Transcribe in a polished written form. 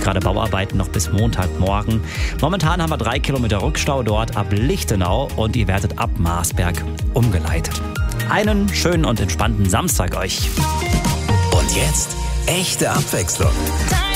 gerade Bauarbeiten noch bis Montagmorgen. Momentan haben wir 3 Kilometer Rückstau dort ab Lichtenau und ihr werdet ab Marsberg umgeleitet. Einen schönen und entspannten Samstag euch. Und jetzt echte Abwechslung.